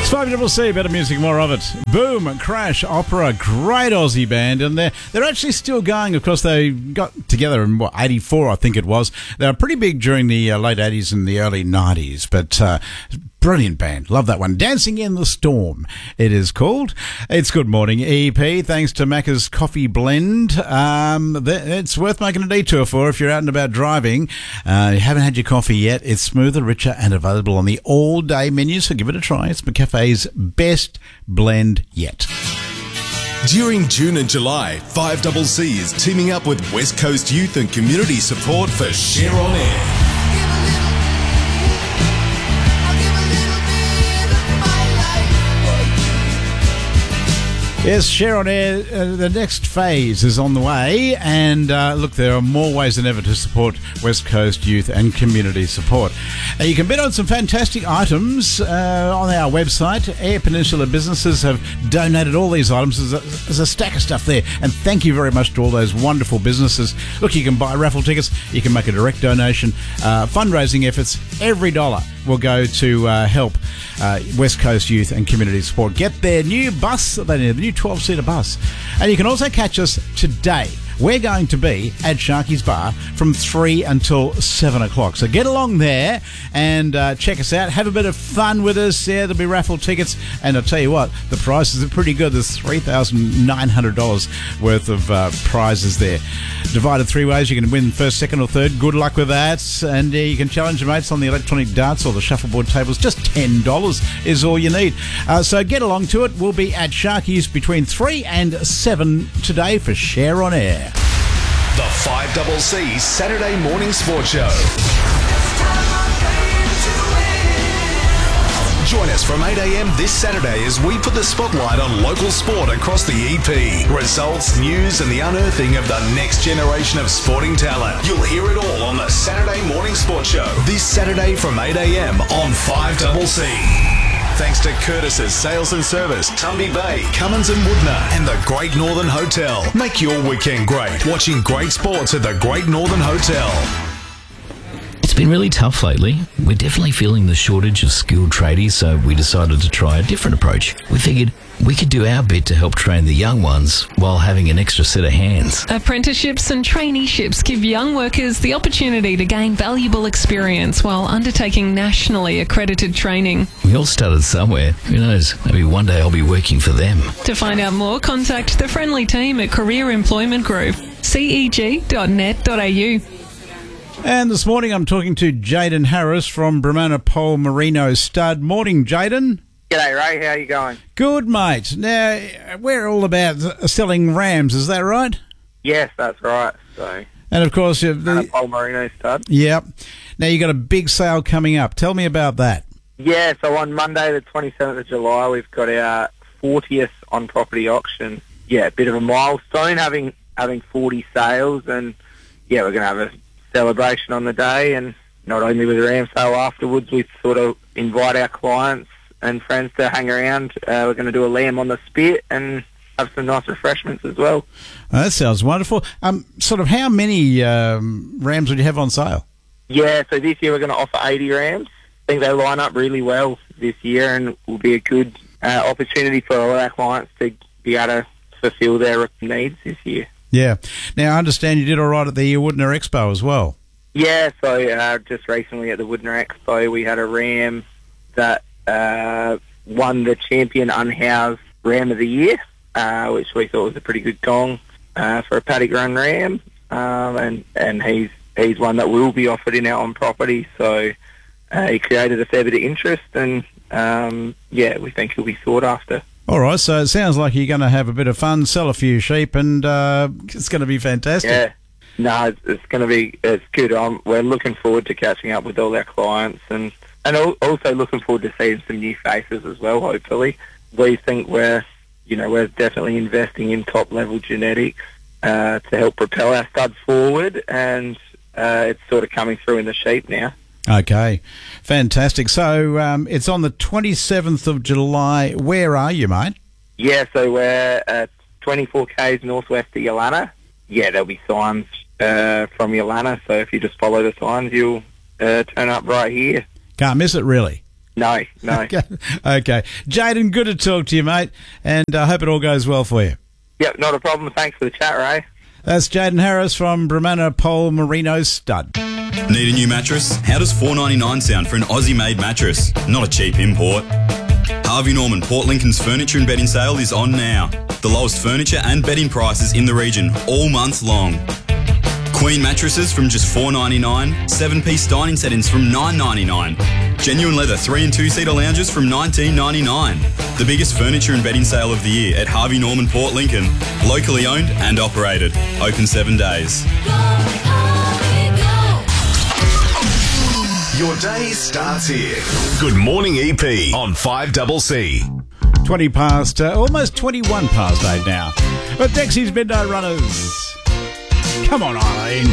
It's 5CC, better music, more of it. Boom, Crash Opera, great Aussie band, and they're actually still going. Of course, they got together in, 84, I think it was. They were pretty big during the late 80s and the early 90s, but brilliant band. Love that one. Dancing in the Storm, it is called. It's Good Morning EP, thanks to Macca's Coffee Blend. It's worth making a detour for if you're out and about driving. You haven't had your coffee yet. It's smoother, richer, and available on the all-day menu, so give it a try. It's McCafe's best blend yet. During June and July, 5CC is teaming up with West Coast Youth and Community Support for Share On Air. Yes, Share On Air, the next phase is on the way, and look, there are more ways than ever to support West Coast Youth and Community Support. You can bid on some fantastic items on our website. Air Peninsula businesses have donated all these items. There's a stack of stuff there, and thank you very much to all those wonderful businesses. Look, you can buy raffle tickets, you can make a direct donation. Fundraising efforts, every dollar will go to help West Coast Youth and Community Support get their new bus, they need a new 12-seater bus. And you can also catch us today. We're going to be at Sharky's Bar from 3 until 7 o'clock. So get along there and check us out. Have a bit of fun with us. Yeah, there'll be raffle tickets. And I'll tell you what, the prizes are pretty good. There's $3,900 worth of prizes there. Divided three ways. You can win first, second or third. Good luck with that. And you can challenge your mates on the electronic darts or the shuffleboard tables. Just $10 is all you need. So get along to it. We'll be at Sharky's between 3 and 7 today for Share On Air. The 5CC Saturday Morning Sport Show. Join us from 8 a.m. this Saturday as we put the spotlight on local sport across the EP. Results, news and the unearthing of the next generation of sporting talent. You'll hear it all on the Saturday Morning Sport Show. This Saturday from 8 a.m. on 5CC. Thanks to Curtis's Sales and Service, Tumby Bay, Cummins and Woodner, and the Great Northern Hotel. Make your weekend great watching great sports at the Great Northern Hotel. It's been really tough lately. We're definitely feeling the shortage of skilled tradies, so we decided to try a different approach. We figured we could do our bit to help train the young ones while having an extra set of hands. Apprenticeships and traineeships give young workers the opportunity to gain valuable experience while undertaking nationally accredited training. We all started somewhere. Who knows? Maybe one day I'll be working for them. To find out more, contact the friendly team at Career Employment Group, ceg.net.au. And this morning I'm talking to Jaden Harris from Bramona Pole Merino Stud. Morning, Jaden. G'day, Ray. How you going? Good, mate. Now, we're all about selling rams, is that right? Yes, that's right. So, and of course, Pole Merino Stud. Yep. Now, you got a big sale coming up. Tell me about that. Yeah, so on Monday, the 27th of July, we've got our 40th on-property auction. Yeah, a bit of a milestone, having 40 sales, and yeah, we're going to have a celebration on the day, and not only with a ram sale afterwards, we sort of invite our clients and friends to hang around. We're going to do a lamb on the spit and have some nice refreshments as well. Oh, that sounds wonderful. Sort of how many rams would you have on sale? Yeah, so this year we're going to offer 80 rams. I think they line up really well this year and will be a good opportunity for all our clients to be able to fulfill their needs this year. Yeah. Now, I understand you did all right at the Woodner Expo as well. Yeah, so just recently at the Woodner Expo, we had a ram that won the Champion Unhoused Ram of the Year, which we thought was a pretty good gong for a paddock run ram, and he's one that will be offered in our on-property, so he created a fair bit of interest, and yeah, we think he'll be sought after. All right, so it sounds like you're going to have a bit of fun, sell a few sheep, and it's going to be fantastic. Yeah, no, it's going to be good. We're looking forward to catching up with all our clients, and also looking forward to seeing some new faces as well. Hopefully, we think we're definitely investing in top level genetics to help propel our studs forward, and it's sort of coming through in the sheep now. Okay, fantastic. So it's on the 27th of July. Where are you, mate? Yeah, so we're at 24 k's northwest of Yolana. Yeah, there'll be signs from Yolana, so if you just follow the signs, you'll turn up right here. Can't miss it, really. No. Okay. Jaden, good to talk to you, mate, and I hope it all goes well for you. Yep, not a problem. Thanks for the chat, Ray. That's Jaden Harris from Brumana Pole Merino Stud. Need a new mattress? How does $4.99 sound for an Aussie-made mattress? Not a cheap import. Harvey Norman Port Lincoln's furniture and bedding sale is on now. The lowest furniture and bedding prices in the region all month long. Queen mattresses from just $4.99, 7-piece dining settings from $9.99, genuine leather 3- and 2-seater lounges from $19.99. The biggest furniture and bedding sale of the year at Harvey Norman Port Lincoln, locally owned and operated, open 7 days. Your day starts here. Good morning, EP on 5CC. 20 past, almost 21 past 8 now. But Dexy's Midnight Runners. Come on, Eileen.